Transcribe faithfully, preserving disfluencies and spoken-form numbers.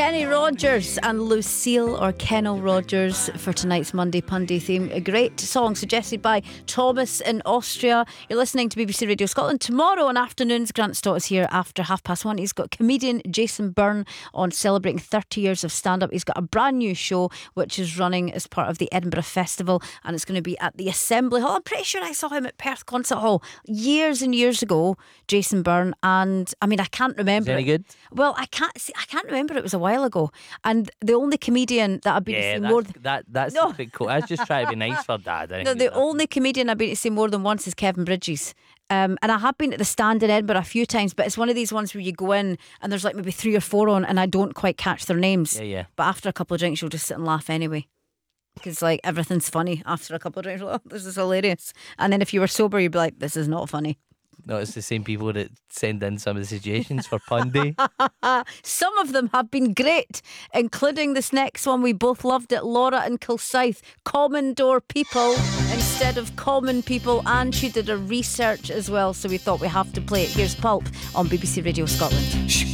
Kenny Rogers and Lucille, or Kennel Rogers, for tonight's Monday Punday theme. A great song suggested by Thomas in Austria. You're listening to B B C Radio Scotland. Tomorrow on afternoons, Grant Stott is here after half past one. He's got comedian Jason Byrne on celebrating thirty years of stand-up. He's got a brand new show which is running as part of the Edinburgh Festival, and it's going to be at the Assembly Hall. I'm pretty sure I saw him at Perth Concert Hall years and years ago, Jason Byrne, and I mean I can't remember. Is it any good? Well, I can't see, I can't remember. It was a while ago, and the only comedian that I've been Yeah, to see that's, more than that, that's No. a bit cool. I was just trying to be nice for Dad. I no, didn't the do that. only comedian I've been to see more than once is Kevin Bridges. Um, and I have been at the Stand in Edinburgh a few times, but it's one of these ones where you go in and there's like maybe three or four on, and I don't quite catch their names. Yeah, yeah. But after a couple of drinks, you'll just sit and laugh anyway, because like everything's funny after a couple of drinks. You're like, oh, this is hilarious. And then if you were sober, you'd be like, this is not funny. No, it's the same people that send in some of the suggestions for Punday. Some of them have been great, including this next one. We both loved it. Laura in Kilsyth, Common Door People instead of Common People, and she did a research as well, so we thought we have to play it. Here's Pulp on B B C Radio Scotland.